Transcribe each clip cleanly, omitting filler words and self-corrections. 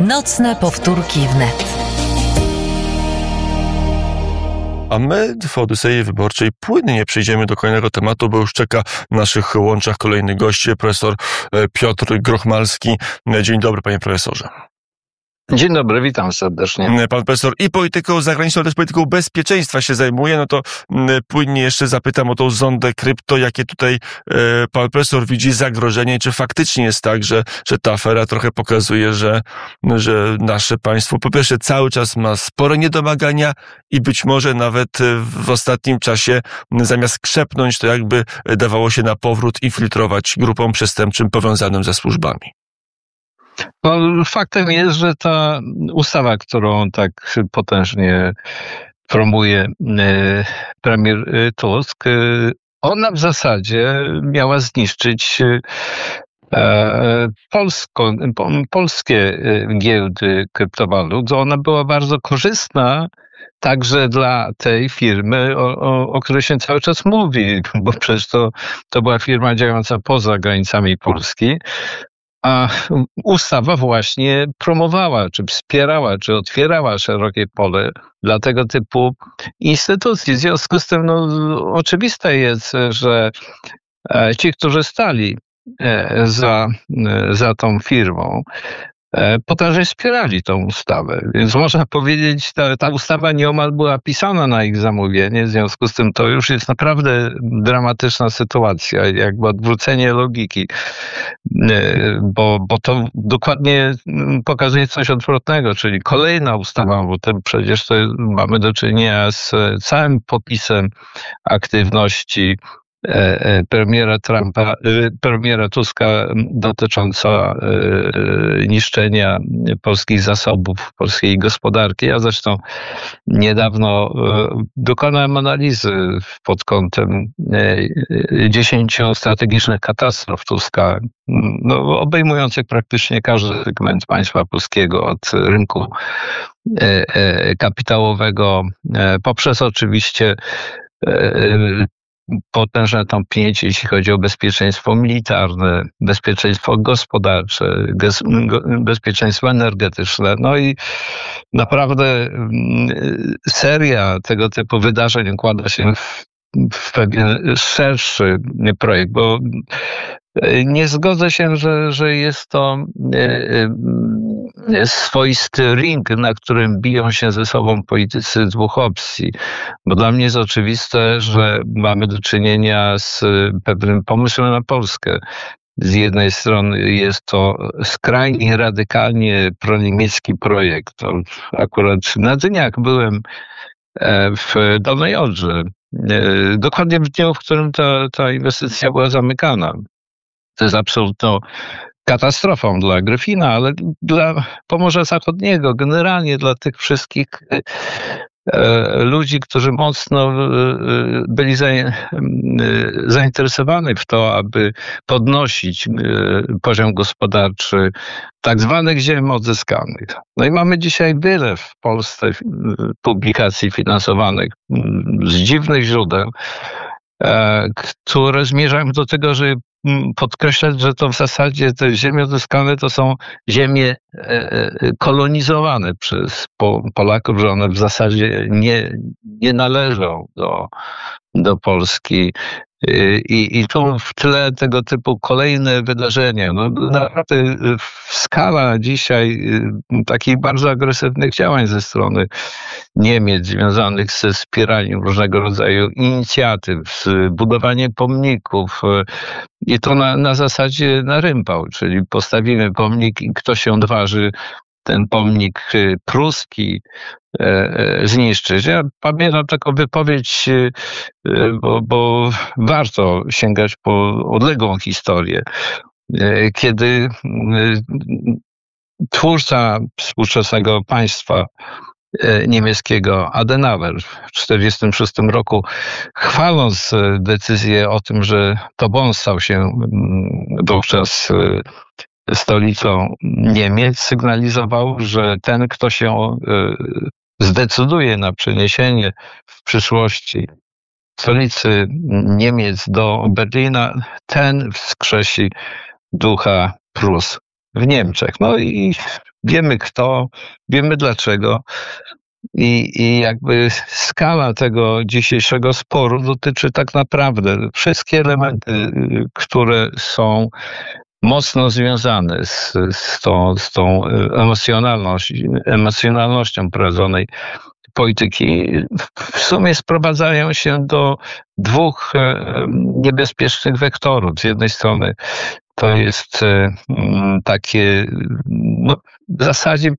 Nocne powtórki wnet. A my w Odysei Wyborczej płynnie przejdziemy do kolejnego tematu, bo już czeka w naszych łączach kolejny gość, profesor Piotr Grochmalski. Dzień dobry, panie profesorze. Dzień dobry, witam serdecznie. Pan profesor i polityką zagraniczną, ale też polityką bezpieczeństwa się zajmuje. No to płynnie jeszcze zapytam o tą zondę krypto. Jakie tutaj pan profesor widzi zagrożenie? Czy faktycznie jest tak, że ta afera trochę pokazuje, że nasze państwo po pierwsze cały czas ma spore niedomagania i być może nawet w ostatnim czasie zamiast krzepnąć, to jakby dawało się na powrót infiltrować grupom przestępczym powiązanym ze służbami? No, faktem jest, że ta ustawa, którą tak potężnie promuje premier Tusk, ona w zasadzie miała zniszczyć polskie giełdy kryptowalut. Ona była bardzo korzystna także dla tej firmy, o której się cały czas mówi, bo przecież to była firma działająca poza granicami Polski. A ustawa właśnie promowała, czy wspierała, czy otwierała szerokie pole dla tego typu instytucji. W związku z tym oczywiste jest, że ci, którzy stali za tą firmą, potężnie wspierali tą ustawę. Więc można powiedzieć, ta ustawa nieomal była pisana na ich zamówienie, w związku z tym to już jest naprawdę dramatyczna sytuacja, jakby odwrócenie logiki, bo to dokładnie pokazuje coś odwrotnego, czyli kolejna ustawa, bo przecież mamy do czynienia z całym popisem aktywności premiera Tuska dotycząca niszczenia polskich zasobów, polskiej gospodarki. Ja zresztą niedawno dokonałem analizy pod kątem 10 strategicznych katastrof Tuska, obejmujących praktycznie każdy segment państwa polskiego, od rynku kapitałowego poprzez oczywiście potężne tąpnięcie, jeśli chodzi o bezpieczeństwo militarne, bezpieczeństwo gospodarcze, bezpieczeństwo energetyczne. No i naprawdę seria tego typu wydarzeń układa się w pewien szerszy projekt, bo nie zgodzę się, że jest to swoisty ring, na którym biją się ze sobą politycy dwóch opcji. Bo dla mnie jest oczywiste, że mamy do czynienia z pewnym pomysłem na Polskę. Z jednej strony jest to skrajnie, radykalnie proniemiecki projekt. To akurat na dniach byłem w Dolnej Odrze, dokładnie w dniu, w którym ta inwestycja była zamykana. To jest absolutną katastrofą dla Gryfina, ale dla Pomorza Zachodniego, generalnie dla tych wszystkich ludzi, którzy mocno byli zainteresowani w to, aby podnosić poziom gospodarczy tak zwanych ziem odzyskanych. No i mamy dzisiaj wiele w Polsce publikacji finansowanych z dziwnych źródeł, które zmierzają do tego, żeby podkreślać, że to w zasadzie te ziemie odzyskane to są ziemie kolonizowane przez Polaków, że one w zasadzie nie należą do Polski. I tu w tle tego typu kolejne wydarzenia. Naprawdę skala dzisiaj takich bardzo agresywnych działań ze strony Niemiec związanych ze wspieraniem różnego rodzaju inicjatyw, z budowaniem pomników i to na zasadzie na rympał, czyli postawimy pomnik i kto się odważy ten pomnik pruski zniszczyć. Ja pamiętam taką wypowiedź, bo warto sięgać po odległą historię, kiedy twórca współczesnego państwa niemieckiego Adenauer w 1946 roku, chwaląc decyzję o tym, że to Bonn stał się wówczas stolicą Niemiec, sygnalizował, że ten, kto się zdecyduje na przeniesienie w przyszłości stolicy Niemiec do Berlina, ten wskrzesi ducha Prus w Niemczech. No i Wiemy kto, wiemy dlaczego. I jakby skala tego dzisiejszego sporu dotyczy tak naprawdę wszystkie elementy, które są mocno związane z tą emocjonalnością prowadzonej polityki, w sumie sprowadzają się do dwóch niebezpiecznych wektorów. Z jednej strony to jest takie w zasadzie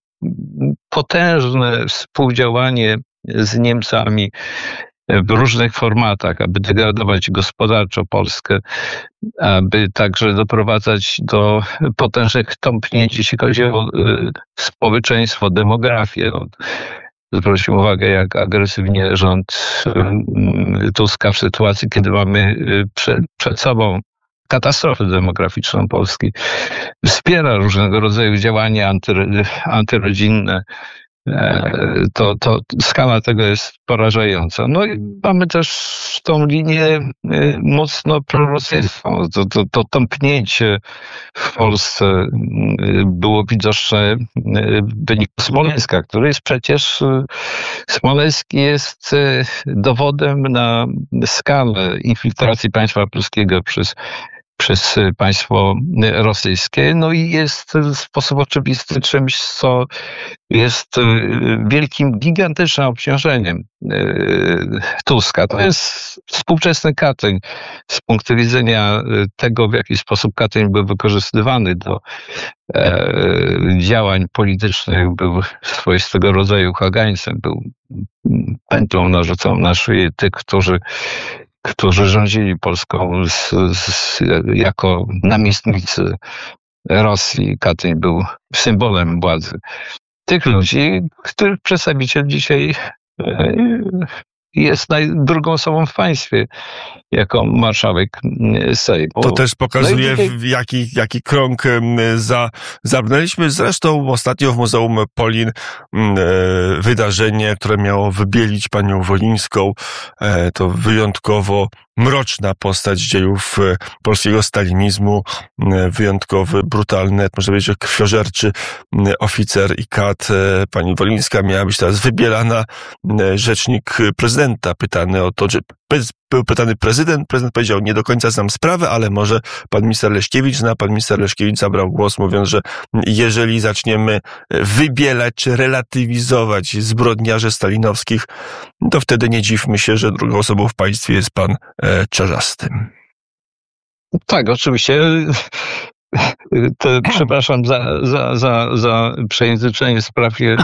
potężne współdziałanie z Niemcami w różnych formatach, aby degradować gospodarczo Polskę, aby także doprowadzać do potężnych tąpnięć, jeśli chodzi o społeczeństwo, demografię. Zwróćmy uwagę, jak agresywnie rząd Tuska w sytuacji, kiedy mamy przed sobą katastrofę demograficzną Polski, wspiera różnego rodzaju działania antyrodzinne. To skala tego jest porażająca. No i mamy też tą linię mocno prorosyjską. To tąpnięcie w Polsce było widoczne w wyniku Smoleńska, który jest przecież, Smoleński jest dowodem na skalę infiltracji państwa polskiego przez państwo rosyjskie, no i jest w sposób oczywisty czymś, co jest wielkim, gigantycznym obciążeniem Tuska. To jest współczesny Katyń z punktu widzenia tego, w jaki sposób Katyń był wykorzystywany do działań politycznych, był swoistego rodzaju kagańcem, był pętlą narzuconą na szyję tych, którzy rządzili Polską jako namiestnicy Rosji. Katyń był symbolem władzy tych ludzi, których przedstawiciel dzisiaj jest drugą osobą w państwie, jako marszałek Sejmu. To też pokazuje, jaki krąg zabrnęliśmy. Zresztą ostatnio w Muzeum Polin wydarzenie, które miało wybielić panią Wolińską. To wyjątkowo mroczna postać dziejów polskiego stalinizmu, wyjątkowy, brutalny, można powiedzieć, krwiożerczy oficer i kat. Pani Wolińska miała być teraz wybielana. Rzecznik prezydenta pytany o to, czy był pytany prezydent powiedział, nie do końca znam sprawę, ale może pan minister Leśkiewicz zna. Pan minister Leśkiewicz zabrał głos, mówiąc, że jeżeli zaczniemy wybielać czy relatywizować zbrodniarzy stalinowskich, to wtedy nie dziwmy się, że drugą osobą w państwie jest pan Czarzasty. Tak, oczywiście. Przepraszam za przejęzyczenie w sprawie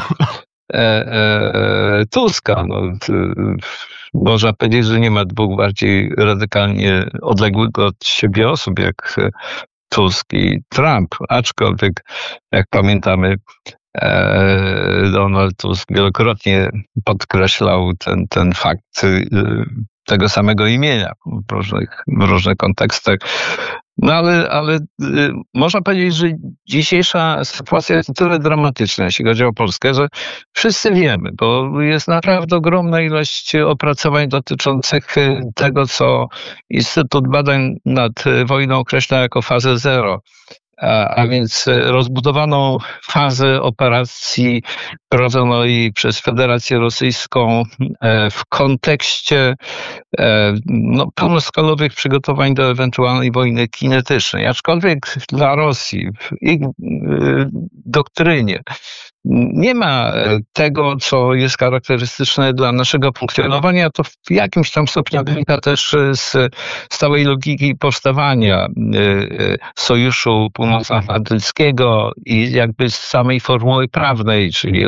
Tuska. Można powiedzieć, że nie ma dwóch bardziej radykalnie odległych od siebie osób jak Tusk i Trump, aczkolwiek jak pamiętamy, Donald Tusk wielokrotnie podkreślał ten fakt tego samego imienia w różnych kontekstach. No ale można powiedzieć, że dzisiejsza sytuacja jest tyle dramatyczna, jeśli chodzi o Polskę, że wszyscy wiemy, bo jest naprawdę ogromna ilość opracowań dotyczących tego, co Instytut Badań nad Wojną określa jako fazę zero. A więc rozbudowaną fazę operacji prowadzonej przez Federację Rosyjską w kontekście pełnoskalowych przygotowań do ewentualnej wojny kinetycznej. Aczkolwiek dla Rosji w ich doktrynie nie ma tego, co jest charakterystyczne dla naszego funkcjonowania. To w jakimś tam stopniu wynika też z całej logiki powstawania Sojuszu Północnoatlantyckiego i jakby z samej formuły prawnej, czyli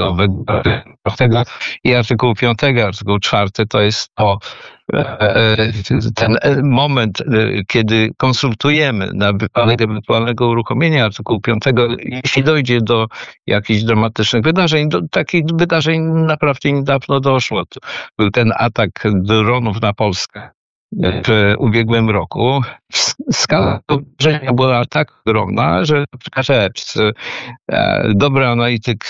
i artykułu 5, artykuł 4 to jest to ten moment, kiedy konsultujemy na wypadek ewentualnego uruchomienia artykułu 5, jeśli dojdzie do jakichś dramatycznych wydarzeń, do takich wydarzeń naprawdę niedawno doszło. To był ten atak dronów na Polskę w ubiegłym roku. Skala wydarzenia była tak ogromna, że dobry analityk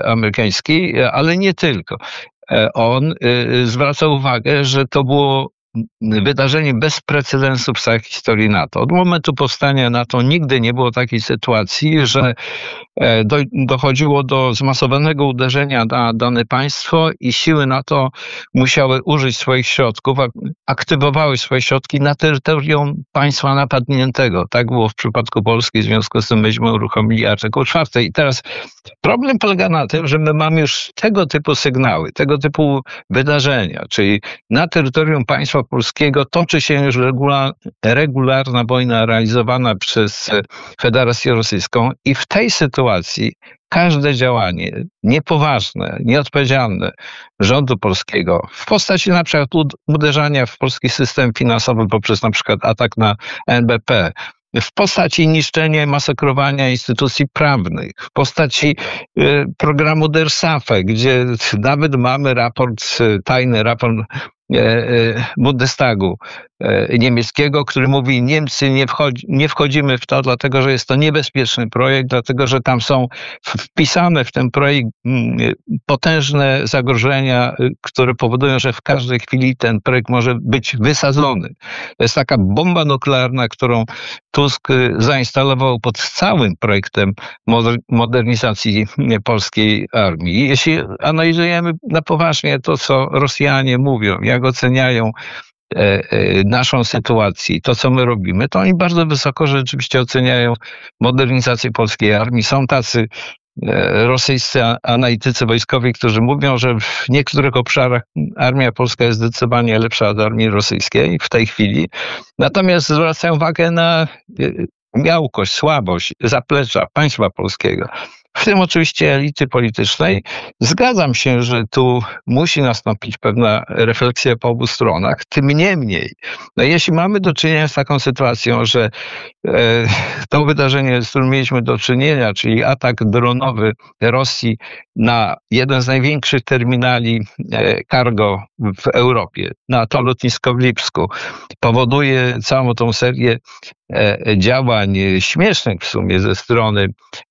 amerykański, ale nie tylko. On zwraca uwagę, że to było wydarzeniem bez precedensu w całej historii NATO. Od momentu powstania NATO nigdy nie było takiej sytuacji, że dochodziło do zmasowanego uderzenia na dane państwo i siły NATO musiały użyć swoich środków, aktywowały swoje środki na terytorium państwa napadniętego. Tak było w przypadku Polski, w związku z tym myśmy uruchomili artykuł 4. I teraz problem polega na tym, że my mamy już tego typu sygnały, tego typu wydarzenia, czyli na terytorium państwa polskiego toczy się już regularna wojna realizowana przez Federację Rosyjską i w tej sytuacji każde działanie niepoważne, nieodpowiedzialne rządu polskiego w postaci na przykład uderzania w polski system finansowy poprzez na przykład atak na NBP, w postaci niszczenia i masakrowania instytucji prawnych, w postaci programu Der Safe, gdzie nawet mamy tajny raport Bundestagu niemieckiego, który mówi, Niemcy nie wchodzimy w to, dlatego że jest to niebezpieczny projekt, dlatego że tam są wpisane w ten projekt potężne zagrożenia, które powodują, że w każdej chwili ten projekt może być wysadzony. To jest taka bomba nuklearna, którą Tusk zainstalował pod całym projektem modernizacji polskiej armii. Jeśli analizujemy na poważnie to, co Rosjanie mówią, jak oceniają naszą sytuację, to co my robimy, to oni bardzo wysoko rzeczywiście oceniają modernizację polskiej armii. Są tacy rosyjscy analitycy wojskowi, którzy mówią, że w niektórych obszarach armia polska jest zdecydowanie lepsza od armii rosyjskiej w tej chwili. Natomiast zwracają uwagę na miałkość, słabość zaplecza państwa polskiego, w tym oczywiście elity politycznej. Zgadzam się, że tu musi nastąpić pewna refleksja po obu stronach. Tym niemniej, jeśli mamy do czynienia z taką sytuacją, że to wydarzenie, z którym mieliśmy do czynienia, czyli atak dronowy Rosji na jeden z największych terminali cargo w Europie, na to lotnisko w Lipsku, powoduje całą tą serię działań śmiesznych w sumie ze strony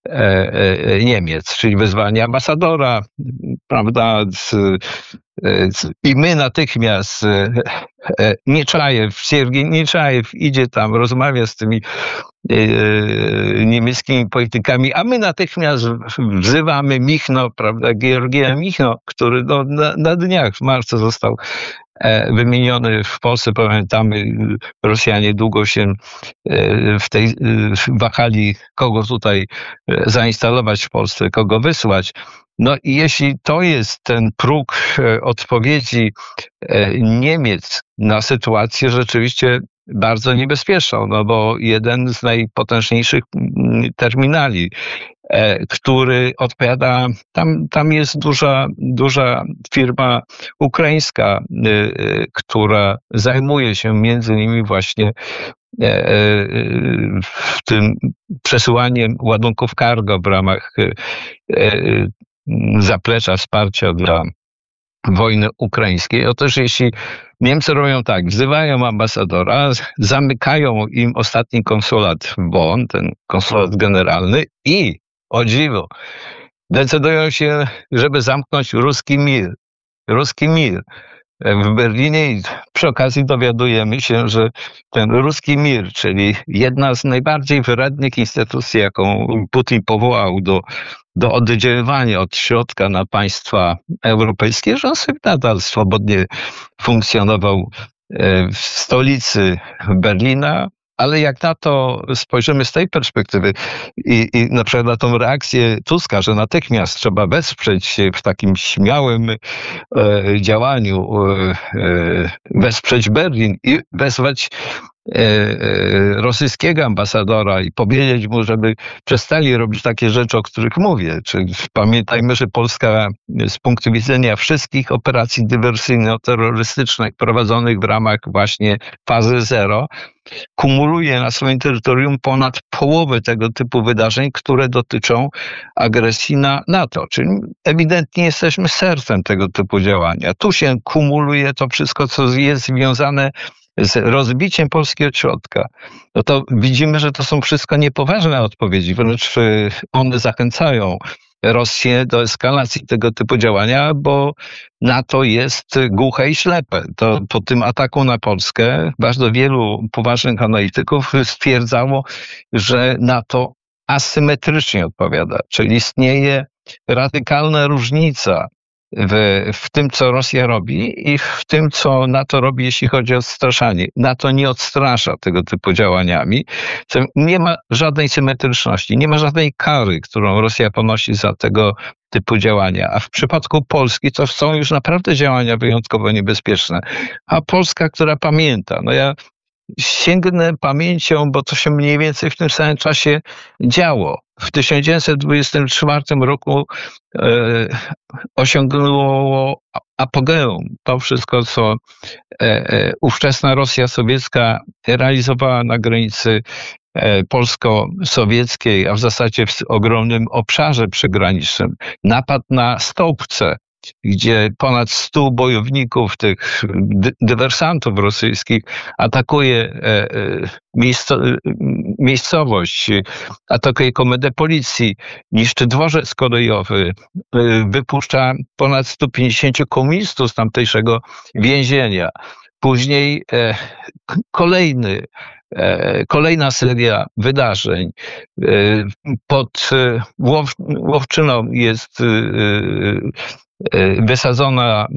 Niemiec, czyli wezwanie ambasadora, prawda, i my natychmiast Siergiej Nieczajew idzie tam, rozmawia z tymi niemieckimi politykami, a my natychmiast wzywamy Michno, prawda, Georgija Michno, który na dniach w marcu został wymieniony w Polsce. Pamiętamy, Rosjanie długo się wahali, kogo tutaj zainstalować w Polsce, kogo wysłać. No i jeśli to jest ten próg odpowiedzi Niemiec na sytuację rzeczywiście bardzo niebezpieczną, no bo jeden z najpotężniejszych terminali, który odpowiada, tam jest duża firma ukraińska, która zajmuje się między innymi właśnie w tym przesyłaniem ładunków cargo w ramach zaplecza wsparcia dla wojny ukraińskiej. Otóż jeśli Niemcy robią tak, wzywają ambasadora, zamykają im ostatni konsulat w Bonn, ten konsulat generalny, i o dziwo decydują się, żeby zamknąć ruski mir w Berlinie, i przy okazji dowiadujemy się, że ten ruski mir, czyli jedna z najbardziej wrednych instytucji, jaką Putin powołał do oddziaływania od środka na państwa europejskie, że on sobie nadal swobodnie funkcjonował w stolicy Berlina. Ale jak na to spojrzymy z tej perspektywy i na przykład na tą reakcję Tuska, że natychmiast trzeba wesprzeć się w takim śmiałym działaniu, wesprzeć Berlin i wezwać rosyjskiego ambasadora i powiedzieć mu, żeby przestali robić takie rzeczy, o których mówię. Czyli pamiętajmy, że Polska z punktu widzenia wszystkich operacji dywersyjno-terrorystycznych prowadzonych w ramach właśnie fazy zero kumuluje na swoim terytorium ponad połowę tego typu wydarzeń, które dotyczą agresji na NATO. Czyli ewidentnie jesteśmy sercem tego typu działania. Tu się kumuluje to wszystko, co jest związane z rozbiciem Polski od środka. No to widzimy, że to są wszystko niepoważne odpowiedzi, wręcz one zachęcają Rosję do eskalacji tego typu działania, bo NATO jest głuche i ślepe. To po tym ataku na Polskę bardzo wielu poważnych analityków stwierdzało, że NATO asymetrycznie odpowiada, czyli istnieje radykalna różnica w tym, co Rosja robi i w tym, co NATO robi, jeśli chodzi o odstraszanie. NATO nie odstrasza tego typu działaniami. Nie ma żadnej symetryczności, nie ma żadnej kary, którą Rosja ponosi za tego typu działania. A w przypadku Polski to są już naprawdę działania wyjątkowo niebezpieczne. A Polska, która pamięta, ja sięgnę pamięcią, bo to się mniej więcej w tym samym czasie działo. W 1924 roku osiągnęło apogeum to wszystko, co ówczesna Rosja sowiecka realizowała na granicy polsko-sowieckiej, a w zasadzie w ogromnym obszarze przygranicznym. Napad na Stołpce, gdzie ponad 100 bojowników, tych dywersantów rosyjskich atakuje miejscowość, atakuje komendę policji, niszczy dworzec kolejowy, wypuszcza ponad 150 komunistów z tamtejszego więzienia. Później kolejna seria wydarzeń. Pod Łowczyną jest wysadzona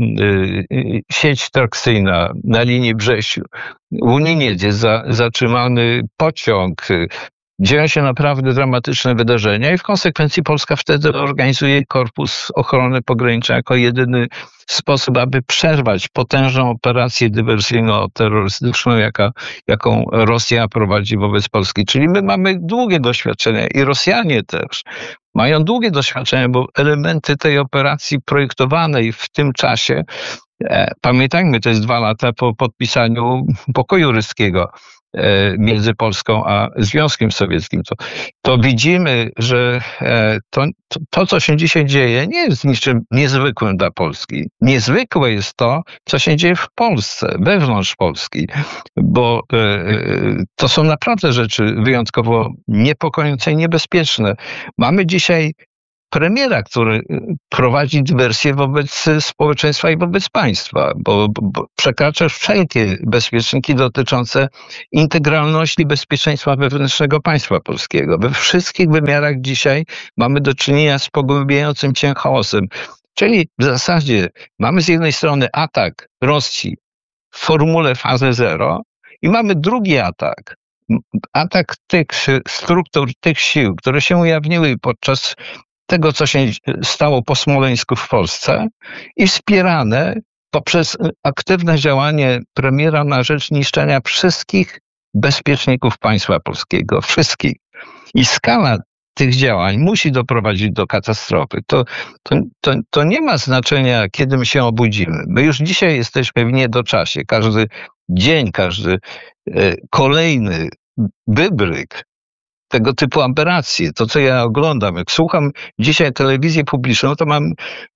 sieć trakcyjna na linii Brzesiu. W Uniniec jest zatrzymany pociąg. Dzieją się naprawdę dramatyczne wydarzenia i w konsekwencji Polska wtedy organizuje Korpus Ochrony Pogranicza jako jedyny sposób, aby przerwać potężną operację dywersyjno-terrorystyczną, jaką Rosja prowadzi wobec Polski. Czyli my mamy długie doświadczenia i Rosjanie też mają długie doświadczenia, bo elementy tej operacji projektowanej w tym czasie, pamiętajmy, to jest 2 lata po podpisaniu pokoju ryskiego między Polską a Związkiem Sowieckim, to widzimy, że to, co się dzisiaj dzieje, nie jest niczym niezwykłym dla Polski. Niezwykłe jest to, co się dzieje w Polsce, wewnątrz Polski, bo to są naprawdę rzeczy wyjątkowo niepokojące i niebezpieczne. Mamy dzisiaj premiera, który prowadzi dywersję wobec społeczeństwa i wobec państwa, bo przekracza wszelkie bezpieczniki dotyczące integralności bezpieczeństwa wewnętrznego państwa polskiego. We wszystkich wymiarach dzisiaj mamy do czynienia z pogłębiającym się chaosem. Czyli w zasadzie mamy z jednej strony atak Rosji w formule fazy 0 i mamy drugi atak. Atak tych struktur, tych sił, które się ujawniły podczas tego, co się stało po Smoleńsku w Polsce i wspierane poprzez aktywne działanie premiera na rzecz niszczenia wszystkich bezpieczników państwa polskiego. Wszystkich. I skala tych działań musi doprowadzić do katastrofy. To nie ma znaczenia, kiedy my się obudzimy. My już dzisiaj jesteśmy w niedoczasie. Każdy dzień, każdy kolejny wybryk tego typu aberracje, to co ja oglądam, jak słucham dzisiaj telewizję publiczną, to mam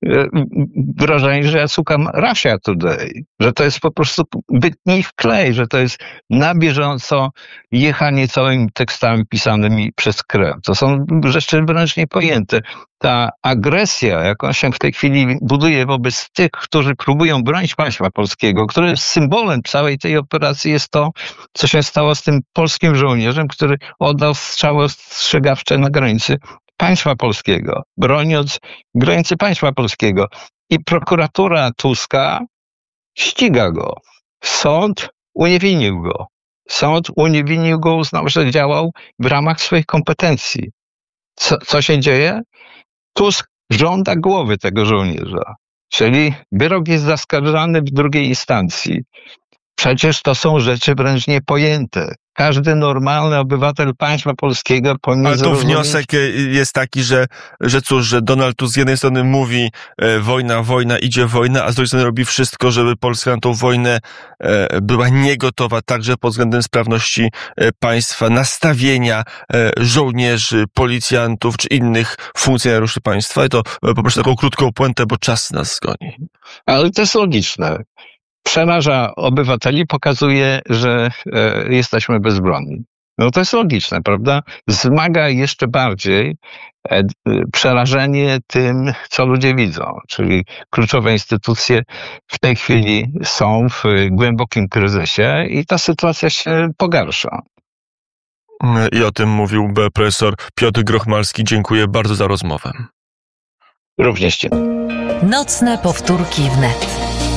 wrażenie, że ja słucham Russia Today, że to jest po prostu wytnij w klej, że to jest na bieżąco jechanie całymi tekstami pisanymi przez krew. To są rzeczy wręcz niepojęte. Ta agresja, jaką się w tej chwili buduje wobec tych, którzy próbują bronić państwa polskiego, które symbolem całej tej operacji jest to, co się stało z tym polskim żołnierzem, który oddał strzały ostrzegawcze na granicy państwa polskiego, broniąc granicy państwa polskiego. I prokuratura Tuska ściga go. Sąd uniewinnił go. Sąd uniewinnił go, uznał, że działał w ramach swoich kompetencji. Co się dzieje? Tusk żąda głowy tego żołnierza. Czyli wyrok jest zaskarżany w drugiej instancji. Przecież to są rzeczy wręcz niepojęte. Każdy normalny obywatel państwa polskiego powinien Ale tu zrozumieć... wniosek jest taki, że cóż, że Donald Tusk z jednej strony mówi wojna, idzie wojna, a z drugiej strony robi wszystko, żeby Polska na tą wojnę była niegotowa także pod względem sprawności państwa, nastawienia żołnierzy, policjantów czy innych funkcjonariuszy państwa. I to poproszę taką krótką puentę, bo czas nas goni. Ale to jest logiczne. Przeraża obywateli, pokazuje, że jesteśmy bezbronni. No to jest logiczne, prawda? Wzmaga jeszcze bardziej przerażenie tym, co ludzie widzą, czyli kluczowe instytucje w tej chwili są w głębokim kryzysie i ta sytuacja się pogarsza. I o tym mówił profesor Piotr Grochmalski. Dziękuję bardzo za rozmowę. Również dziękuję. Nocne powtórki wnet.